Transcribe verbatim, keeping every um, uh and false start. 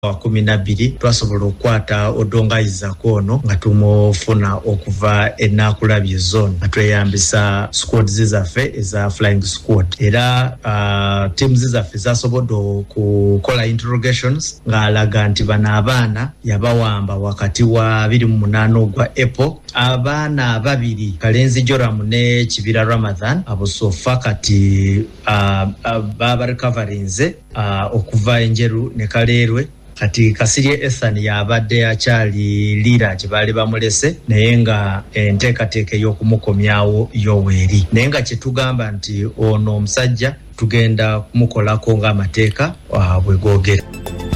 wa kumi na bbiri twasobola okukwata Odongayiza Kono nga tumufuna okuva enakulabye zone nga tweyambisa squad zizaffe eza flying squad era uh, teams zizaffe zasobodde okukola interrogations nga alaga nti bano abaana yabawamba wakati wa abiri mu munaana ogwa April. Abaana babiri Kalenzi Joram ne Kibira Ramadhan abo sofa kati uh, uh, baba recoveryinze uh, okuva enjeru ne Kaleerwe kati Kasirye Ethan yabadde akyali lira gye baali bamulese naye nga enteekateeka y'okumukomyawo yoweeri naye nga kye tugamba nti ono omusajja tugenda kumukolako ng'amateeka bwe googera.